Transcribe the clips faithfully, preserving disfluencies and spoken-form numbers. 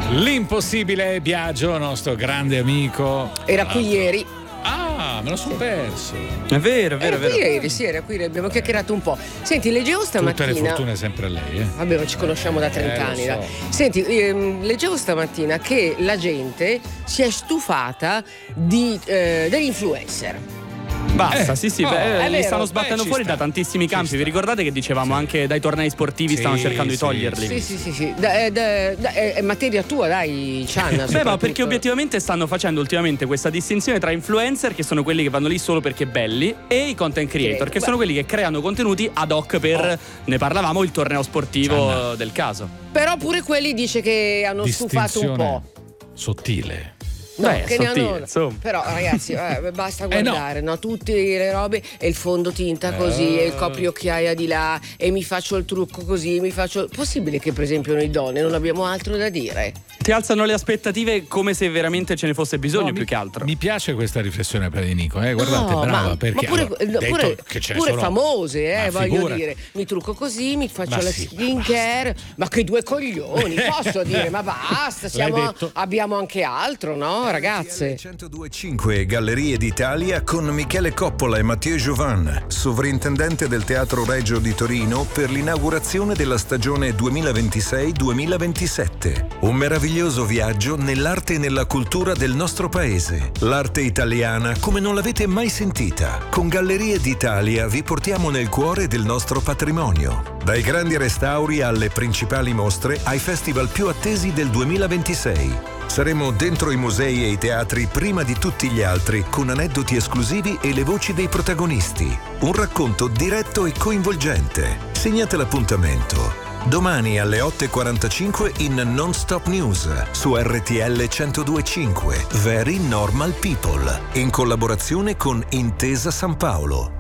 L'impossibile Biagio, nostro grande amico. Era qui ieri. Ah, me lo sono perso. È vero, è vero, Era è vero. qui ieri, sì, era qui, abbiamo chiacchierato un po'. Senti, leggevo stamattina. Tutte le fortune sempre a lei, eh. Vabbè, ma ci conosciamo da trenta Eh, lo anni. so. dai. Senti, ehm, leggevo stamattina che la gente si è stufata di, eh, degli influencer. Basta, Eh, sì, sì, oh, beh, è li vero, stanno beh, sbattendo ci fuori sta. da tantissimi Ci campi. sta. Vi ricordate che dicevamo anche dai tornei sportivi Sì, stavano cercando sì, di toglierli? Sì, sì, sì, sì. Da- eh, da- da- è è materia tua, dai, Cianna. Beh, ma soprattutto. perché obiettivamente stanno facendo ultimamente questa distinzione tra influencer, che sono quelli che vanno lì solo perché belli, e i content creator, che Beh. sono quelli che creano contenuti ad hoc per, Oh. ne parlavamo, il torneo sportivo Cianna. del caso. Però pure quelli dice che hanno stufato un po'. sottile. No, Beh, che ne sottile, hanno- insomma. Però ragazzi, eh, basta Eh, no. guardare, no. Tutte le robe e il fondotinta così, Eh. e il copriocchiaia di là, e mi faccio il trucco così, mi faccio. Possibile che per esempio noi donne non abbiamo altro da dire? Ti alzano le aspettative come se veramente ce ne fosse bisogno, No, più mi, che altro. Mi piace questa riflessione per Nico, eh. Guardate, No, brava, ma, perché ma pure, allora, no, detto pure- che ce ne pure sono- famose, eh, Ma voglio figurati. dire. Mi trucco così, mi faccio Ma la sì, skin ma care, ma che due coglioni, posso dire, ma basta, siamo, detto? abbiamo anche altro, no, ragazze? centodue e cinque Gallerie d'Italia con Michele Coppola e Mathieu Jovan, sovrintendente del Teatro Regio di Torino, per l'inaugurazione della stagione duemilaventisei duemilaventisette. Un meraviglioso viaggio nell'arte e nella cultura del nostro paese. L'arte italiana come non l'avete mai sentita. Con Gallerie d'Italia vi portiamo nel cuore del nostro patrimonio. Dai grandi restauri alle principali mostre, ai festival più attesi del duemilaventisei. Saremo dentro i musei e i teatri prima di tutti gli altri, con aneddoti esclusivi e le voci dei protagonisti. Un racconto diretto e coinvolgente. Segnate l'appuntamento. Domani alle otto e quarantacinque in Non Stop News su R T L centodue e cinque. Very Normal People. In collaborazione con Intesa San Paolo.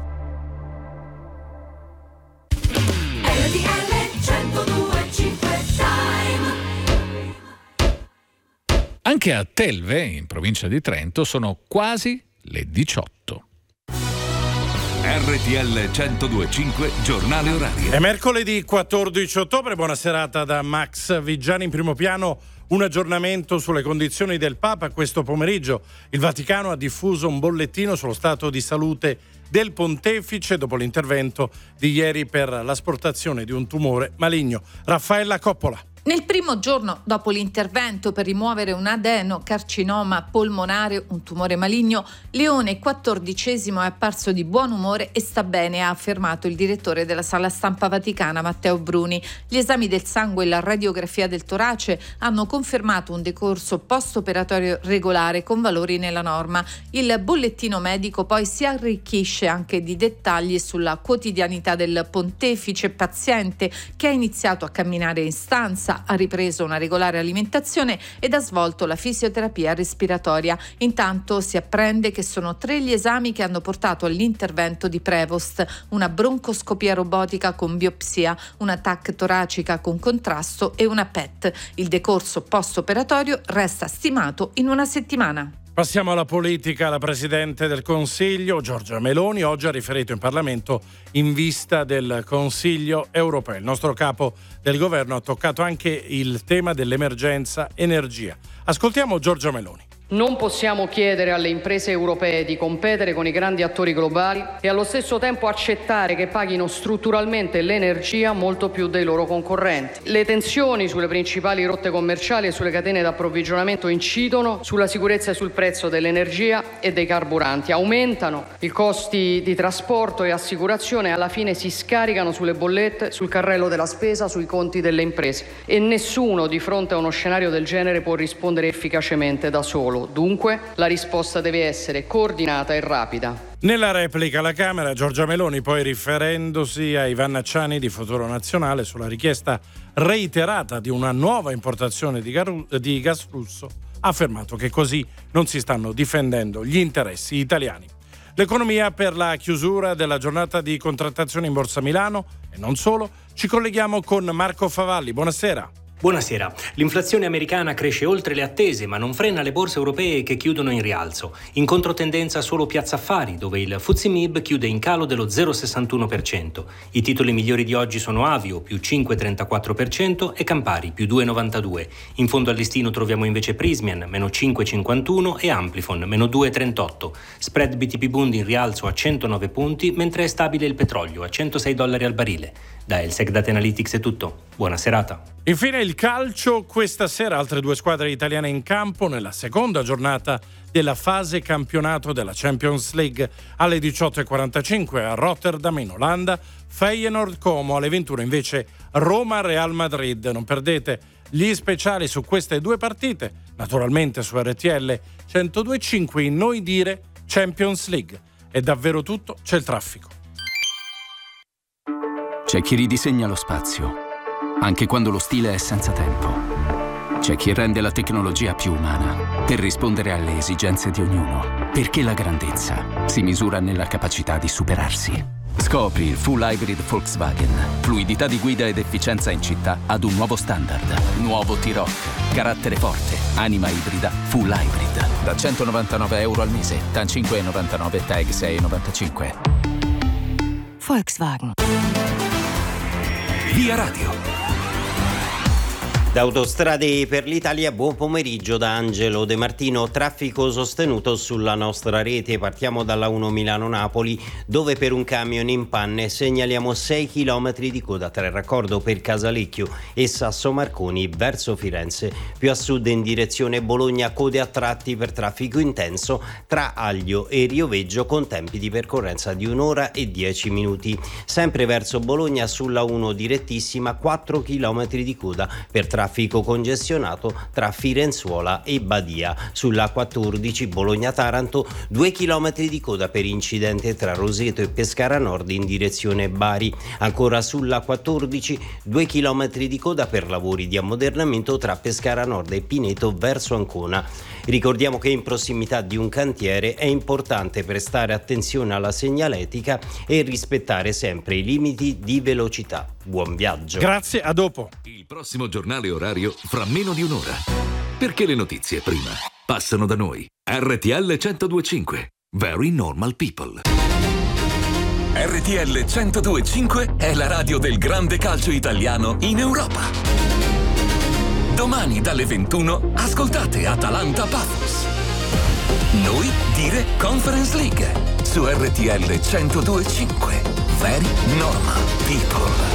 R T L centodue e cinque Time. Anche a Telve, in provincia di Trento, sono quasi le diciotto. R T L centodue e cinque, giornale orario. È mercoledì quattordici ottobre, buona serata da Max Vigiani. In primo piano un aggiornamento sulle condizioni del Papa. Questo pomeriggio il Vaticano ha diffuso un bollettino sullo stato di salute del pontefice dopo l'intervento di ieri per l'asportazione di un tumore maligno. Raffaella Coppola. Nel primo giorno dopo l'intervento per rimuovere un adenocarcinoma polmonare, un tumore maligno, Leone quattordicesimo è apparso di buon umore e sta bene, ha affermato il direttore della Sala Stampa Vaticana Matteo Bruni. Gli esami del sangue e la radiografia del torace hanno confermato un decorso post-operatorio regolare con valori nella norma. Il bollettino medico poi si arricchisce anche di dettagli sulla quotidianità del pontefice paziente, che ha iniziato a camminare in stanza, ha ripreso una regolare alimentazione ed ha svolto la fisioterapia respiratoria. Intanto si apprende che sono tre gli esami che hanno portato all'intervento di Prevost: una broncoscopia robotica con biopsia, una T A C toracica con contrasto e una P E T. Il decorso post-operatorio resta stimato in una settimana. Passiamo alla politica. La Presidente del Consiglio, Giorgia Meloni, oggi ha riferito in Parlamento in vista del Consiglio europeo. Il nostro capo del governo ha toccato anche il tema dell'emergenza energia. Ascoltiamo Giorgia Meloni. Non possiamo chiedere alle imprese europee di competere con i grandi attori globali e allo stesso tempo accettare che paghino strutturalmente l'energia molto più dei loro concorrenti. Le tensioni sulle principali rotte commerciali e sulle catene d'approvvigionamento incidono sulla sicurezza e sul prezzo dell'energia e dei carburanti, aumentano i costi di trasporto e assicurazione e alla fine si scaricano sulle bollette, sul carrello della spesa, sui conti delle imprese. E nessuno di fronte a uno scenario del genere può rispondere efficacemente da solo. Dunque, la risposta deve essere coordinata e rapida. Nella replica alla Camera, Giorgia Meloni, poi riferendosi a Ivan Acciani di Futuro Nazionale sulla richiesta reiterata di una nuova importazione di, gar- di gas russo, ha affermato che così non si stanno difendendo gli interessi italiani. L'economia per la chiusura della giornata di contrattazione in Borsa Milano e non solo. Ci colleghiamo con Marco Favalli. Buonasera. Buonasera. L'inflazione americana cresce oltre le attese, ma non frena le borse europee che chiudono in rialzo. In controtendenza solo Piazza Affari, dove il F T S E M I B chiude in calo dello zero virgola sessantuno per cento. I titoli migliori di oggi sono Avio, più cinque virgola trentaquattro per cento, e Campari, più due virgola novantadue per cento. In fondo al listino troviamo invece Prysmian, meno cinque virgola cinquantuno, e Amplifon, meno due virgola trentotto. Spread B T P Bund in rialzo a centonove punti, mentre è stabile il petrolio a centosei dollari al barile. Da Elsec Data Analytics è tutto. Buona serata. Infine il calcio, questa sera altre due squadre italiane in campo nella seconda giornata della fase campionato della Champions League. Alle diciotto e quarantacinque a Rotterdam in Olanda, Feyenoord Como, alle ventuno invece Roma Real Madrid. Non perdete gli speciali su queste due partite, naturalmente su R T L centodue e cinque in Noi Dire Champions League. È davvero tutto, c'è il traffico. C'è chi ridisegna lo spazio, anche quando lo stile è senza tempo. C'è chi rende la tecnologia più umana per rispondere alle esigenze di ognuno, perché la grandezza si misura nella capacità di superarsi. Scopri il full hybrid Volkswagen. Fluidità di guida ed efficienza in città ad un nuovo standard. Nuovo T-Roc. Carattere forte. Anima ibrida. Full hybrid. Da centonovantanove euro al mese. T A N cinque virgola novantanove, T A G sei virgola novantacinque. Volkswagen. Via Radio. Da Autostrade per l'Italia, buon pomeriggio da Angelo De Martino. Traffico sostenuto sulla nostra rete. Partiamo dalla uno Milano-Napoli, dove per un camion in panne segnaliamo sei chilometri di coda tra il raccordo per Casalecchio e Sasso Marconi verso Firenze. Più a sud in direzione Bologna, code a tratti per traffico intenso tra Aglio e Rioveggio con tempi di percorrenza di un'ora e dieci minuti. Sempre verso Bologna sulla uno direttissima, quattro chilometri di coda per traffico Traffico congestionato tra Firenzuola e Badia. Sulla quattordici Bologna-Taranto, due chilometri di coda per incidente tra Roseto e Pescara Nord in direzione Bari. Ancora sulla quattordici, due chilometri di coda per lavori di ammodernamento tra Pescara Nord e Pineto verso Ancona. Ricordiamo che in prossimità di un cantiere è importante prestare attenzione alla segnaletica e rispettare sempre i limiti di velocità. Buon viaggio. Grazie, a dopo. Il prossimo giornale orario fra meno di un'ora. Perché le notizie prima passano da noi. R T L centodue e cinque. Very Normal People. R T L centodue e cinque è la radio del grande calcio italiano in Europa. Domani dalle ventuno ascoltate Atalanta Paphos. Noi dire Conference League su R T L centodue e cinque. Very Normal People.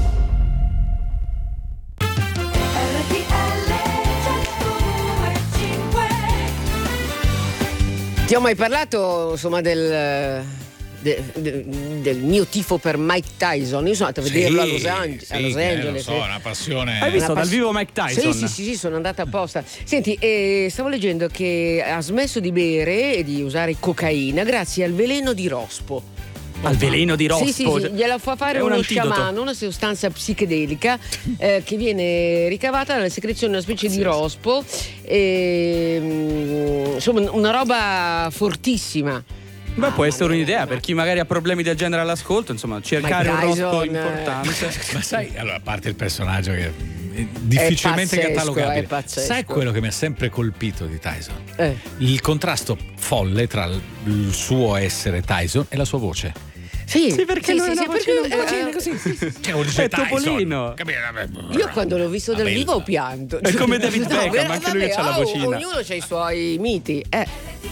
Ti ho mai parlato, insomma, del, de, de, del mio tifo per Mike Tyson? Io sono andato a vederlo sì, a Los, Ange- sì, a Los eh, Angeles. lo so, una passione. Hai visto Una dal pass- vivo Mike Tyson? Sì, sì, sì, sì, sono andata apposta. Senti, eh, stavo leggendo che ha smesso di bere e di usare cocaina grazie al veleno di rospo. Al veleno di rospo? Sì, sì, sì, gliela fa fare È un uno antidoto. sciamano, una sostanza psichedelica eh, che viene ricavata dalla secrezione di una specie di rospo, e, mm, insomma una roba fortissima. Beh, può essere un'idea per chi magari ha problemi del genere all'ascolto, insomma, cercare un Mike rospo Tyson, importante. Ma sai, allora, a parte il personaggio che è difficilmente È pazzesco, catalogabile, è pazzesco. sai quello che mi ha sempre colpito di Tyson? Eh. Il contrasto folle tra il suo essere Tyson e la sua voce. Sì, Sì, perché sì, lui sì, è sì, una perché, vocina, una eh, vocina eh, così. sì, sì, sì. Cioè, vuol dire È Topolino. Tyson. Capito? Io quando l'ho visto dal Vabbè, vivo ho pianto. È come David No, Beckham, vero- anche lui che vabbè, c'ha la oh, vocina. Ognuno ha i suoi miti. Eh.